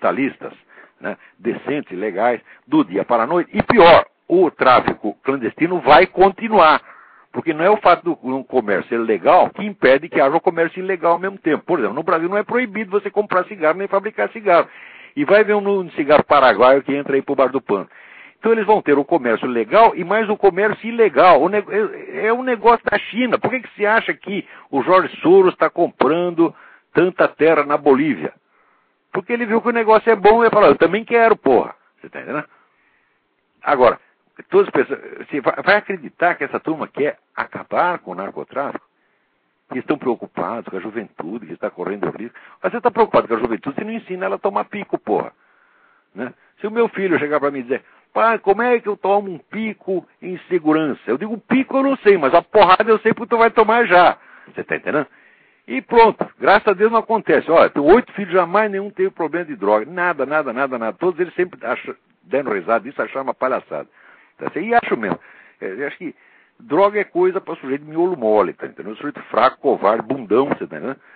capitalistas, né, decentes, legais, do dia para a noite. E pior, o tráfico clandestino vai continuar. Porque não é o fato do comércio ser legal que impede que haja o comércio ilegal ao mesmo tempo. Por exemplo, no Brasil não é proibido você comprar cigarro nem fabricar cigarro. E vai ver um cigarro paraguaio que entra aí por baixo do pano. Então eles vão ter o comércio legal e mais o comércio ilegal. É um negócio da China. Por que você acha que o Jorge Soros está comprando tanta terra na Bolívia? Porque ele viu que o negócio é bom e ele falou, eu também quero, porra. Você está entendendo? Agora, todas as pessoas, você vai acreditar que essa turma quer acabar com o narcotráfico? Que estão preocupados com a juventude, que está correndo risco. Mas você está preocupado com a juventude, você não ensina ela a tomar pico, porra. Né? Se o meu filho chegar para mim e dizer, pai, como é que eu tomo um pico em segurança? Eu digo, pico eu não sei, mas a porrada eu sei porque tu vai tomar já. Você está entendendo? E pronto, graças a Deus não acontece. Olha, tenho 8 filhos, jamais nenhum teve problema de droga. Nada. Todos eles sempre deram risada disso, acharam uma palhaçada. E acho mesmo. Eu acho que droga é coisa para sujeito miolo mole, tá entendendo? Sujeito fraco, covarde, bundão, você tá entendendo?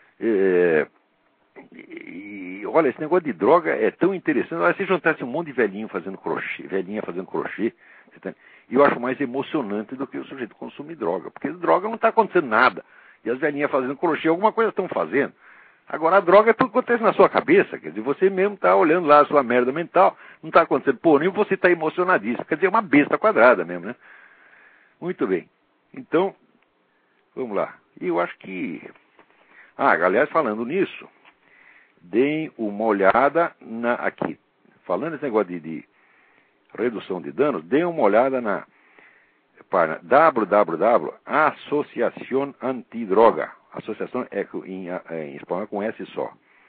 E olha, esse negócio de droga é tão interessante. Olha, se juntasse um monte de velhinha fazendo crochê, você tá, e eu acho mais emocionante do que o sujeito consumir droga. Porque droga não está acontecendo nada. E as velhinhas fazendo crochê, alguma coisa estão fazendo. Agora, a droga é tudo que acontece na sua cabeça. Quer dizer, você mesmo está olhando lá a sua merda mental, não está acontecendo porra nenhuma, você está emocionadíssimo. Quer dizer, é uma besta quadrada mesmo, né? Muito bem. Então, vamos lá. E eu acho que... aliás, falando nisso, deem uma olhada aqui. Falando esse negócio de redução de danos, deem uma olhada na página www.Associação Antidroga. Associação em espanhol com S só.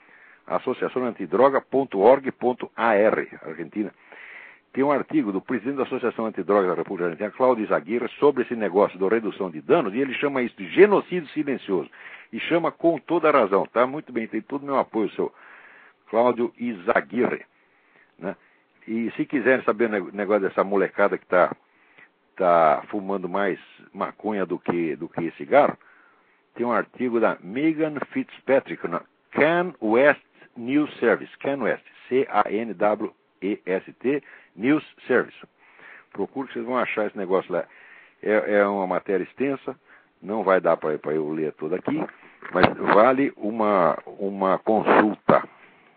Associaçãoantidroga.org.ar, Argentina. Tem um artigo do presidente da Associação Antidroga da República Argentina, Cláudio Izaguirre, sobre esse negócio da redução de danos, e ele chama isso de genocídio silencioso. E chama com toda a razão, tá? Muito bem, tem todo o meu apoio, seu Cláudio Izaguirre. Né? E se quiserem saber o negócio dessa molecada que está fumando mais maconha do que cigarro, tem um artigo da Megan Fitzpatrick, na Can West News Service, Can West, CANWEST, News Service. Procure que vocês vão achar esse negócio lá. É uma matéria extensa, não vai dar para eu ler tudo aqui, mas vale uma consulta.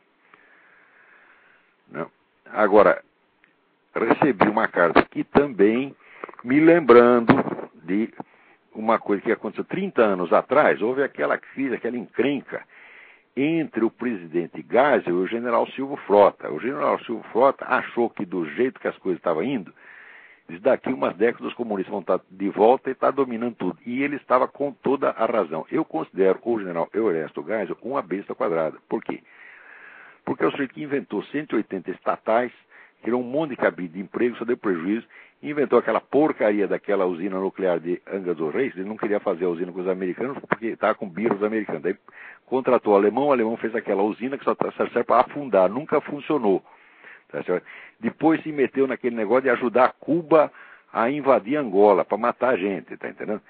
Não. Agora, recebi uma carta aqui também, me lembrando de uma coisa que aconteceu 30 anos atrás. Houve aquela crise, aquela encrenca entre o presidente Geisel e o general Silvio Frota. O general Silvio Frota achou que do jeito que as coisas estavam indo, daqui umas décadas os comunistas vão estar de volta e estar dominando tudo. E ele estava com toda a razão. Eu considero o general Ernesto Geisel uma besta quadrada. Por quê? Porque é o sujeito que inventou 180 estatais, criou um monte de cabide de emprego, só deu prejuízo, inventou aquela porcaria daquela usina nuclear de Angra dos Reis. Ele não queria fazer a usina com os americanos porque estava com birra os americanos. Daí contratou o alemão fez aquela usina que só serve para afundar, nunca funcionou. Tá certo? Depois se meteu naquele negócio de ajudar Cuba a invadir Angola, para matar a gente, tá entendendo?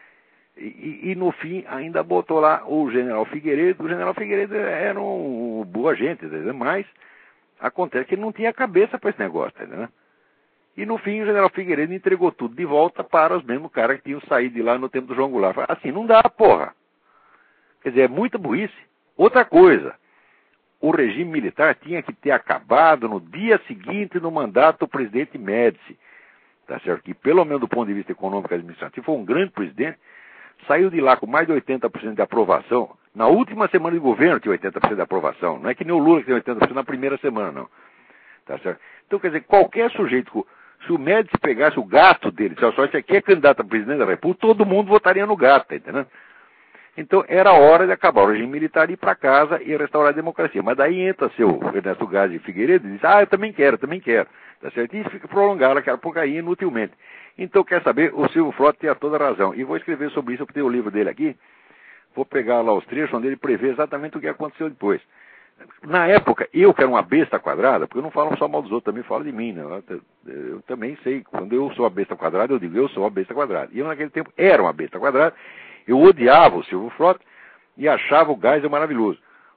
E no fim ainda botou lá o general Figueiredo. O general Figueiredo era um boa gente, tá entendendo? Mas acontece que ele não tinha cabeça para esse negócio, tá entendendo? E no fim o general Figueiredo entregou tudo de volta para os mesmos caras que tinham saído de lá no tempo do João Goulart. Assim não dá, porra. Quer dizer, é muita burrice. Outra coisa, o regime militar tinha que ter acabado no dia seguinte no mandato do presidente Médici. Tá certo? Que pelo menos do ponto de vista econômico e administrativo foi um grande presidente. Saiu de lá com mais de 80% de aprovação. Na última semana de governo tinha 80% de aprovação. Não é que nem o Lula que tem 80% na primeira semana, não. Tá certo? Então, quer dizer, qualquer sujeito, se o Médici pegasse o gato dele, se esse aqui é candidato a presidente da República, todo mundo votaria no gato, tá entendendo? Então, era hora de acabar o regime militar, ir para casa e restaurar a democracia. Mas daí entra seu Ernesto Geisel de Figueiredo e diz, eu também quero. Tá certo? E fica prolongar aquela porcaria inutilmente. Então, quer saber, o Silvio Frota tinha toda a razão. E vou escrever sobre isso, eu tenho o livro dele aqui. Vou pegar lá os trechos onde ele prevê exatamente o que aconteceu depois. Na época, eu que era uma besta quadrada, porque eu não falo só mal dos outros, também falo de mim, né? Eu também sei, quando eu sou a besta quadrada, eu digo, eu sou a besta quadrada. E eu naquele tempo era uma besta quadrada, eu odiava o Silvio Frota e achava o Geisel maravilhoso.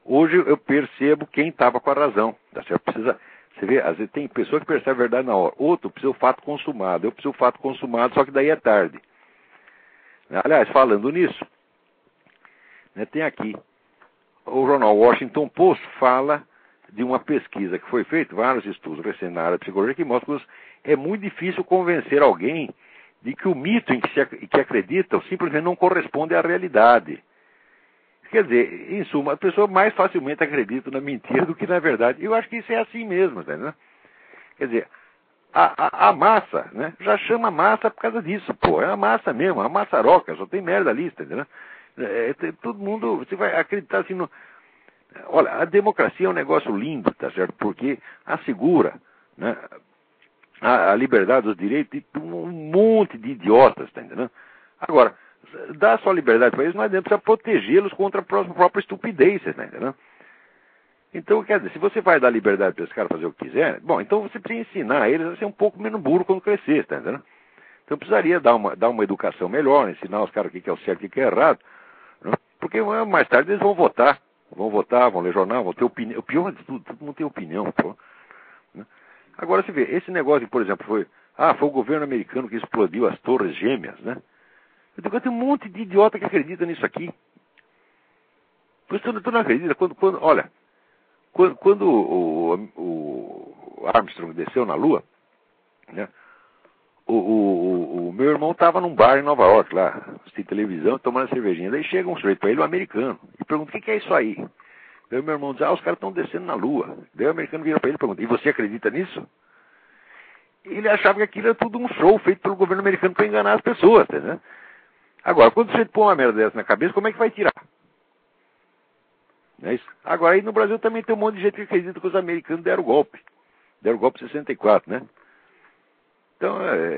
Hoje eu percebo quem estava com a razão. Tá certo? Você vê, às vezes tem pessoa que percebe a verdade na hora. Outro precisa o fato consumado. Eu preciso o fato consumado, só que daí é tarde. Aliás, falando nisso, né, tem aqui, o jornal Washington Post fala de uma pesquisa que foi feita, vários estudos recentes na área de psicologia, que mostram que é muito difícil convencer alguém de que o mito em que acreditam simplesmente não corresponde à realidade. Quer dizer, em suma, a pessoa mais facilmente acredita na mentira do que na verdade. Eu acho que isso é assim mesmo, né? Quer dizer, a massa, né? Já chama massa por causa disso, pô. É a massa mesmo, a maçaroca, só tem merda ali, entendeu? Todo mundo, você vai acreditar assim no... Olha, a democracia é um negócio lindo, tá certo? Porque assegura, né, a liberdade dos direitos de um monte de idiotas, tá entendendo? Agora, dá só liberdade para eles, mas precisa protegê-los contra a própria estupidez, tá entendendo? Então, quer dizer, se você vai dar liberdade para esse cara fazer o que quiser, bom, então você precisa ensinar eles a ser um pouco menos burro quando crescer, tá entendendo? Então precisaria dar uma educação melhor, ensinar os caras o que é o certo e o que é errado, né? Porque mais tarde eles vão votar, vão ler jornal, vão ter opinião. O pior de tudo, todo mundo tem opinião, pô. Né? Agora, você vê, esse negócio, por exemplo, foi o governo americano que explodiu as Torres Gêmeas, né? Eu digo, tem um monte de idiota que acredita nisso aqui. Tu não acredita? Quando o Armstrong desceu na Lua, né, o meu irmão estava num bar em Nova York, lá, assistindo televisão, tomando cervejinha. Daí chega um sujeito para ele, um americano, e pergunta, o que é isso aí? Daí o meu irmão diz, os caras estão descendo na Lua. Daí o americano vira para ele e pergunta, e você acredita nisso? Ele achava que aquilo era tudo um show feito pelo governo americano para enganar as pessoas, né? Agora, quando você põe uma merda dessa na cabeça, como é que vai tirar? Não é isso? Agora, aí no Brasil também tem um monte de gente que acredita que os americanos deram golpe. Deram golpe em 64, né? Então,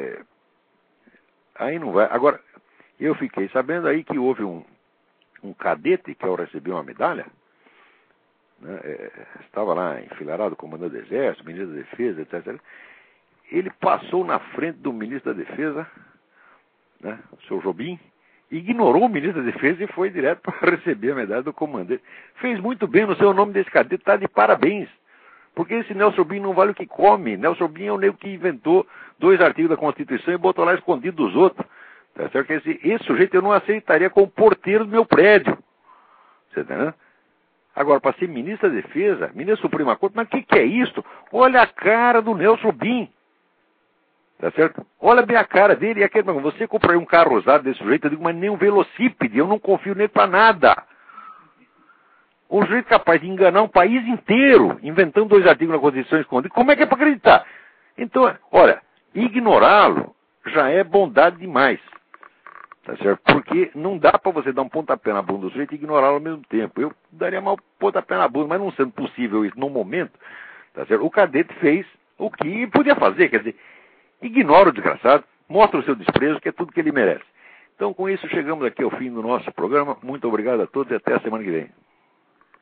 aí não vai. Agora, eu fiquei sabendo aí que houve um cadete que ao receber uma medalha, né, estava lá enfileirado, comandante do Exército, ministro da Defesa, etc. Ele passou na frente do ministro da Defesa, né, o senhor Jobim, ignorou o ministro da Defesa e foi direto para receber a medalha do comandante. Fez muito bem, no seu nome desse cadete, está de parabéns. Porque esse Nelson Jobim não vale o que come. Nelson Jobim é o nego que inventou 2 artigos da Constituição e botou lá escondido dos outros. Tá certo? Esse sujeito eu não aceitaria como porteiro do meu prédio. Você tá entendendo? Agora, para ser ministro da Defesa, ministro da Suprema Corte, mas o que é isso? Olha a cara do Nelson Jobim. Tá certo? Olha bem a cara dele. E aquele, você compraria um carro usado desse sujeito? Eu digo, mas nem um velocípede. Eu não confio nele para nada. Um sujeito capaz de enganar um país inteiro, inventando 2 artigos na Constituição escondidos. Como é que é para acreditar? Então, olha, ignorá-lo já é bondade demais. Tá certo? Porque não dá para você dar um pontapé na bunda do sujeito e ignorá-lo ao mesmo tempo. Eu daria mal pontapé na bunda, mas não sendo possível isso no momento, tá certo? O cadete fez o que podia fazer, quer dizer, ignora o desgraçado, mostra o seu desprezo, que é tudo que ele merece. Então, com isso, chegamos aqui ao fim do nosso programa. Muito obrigado a todos e até a semana que vem.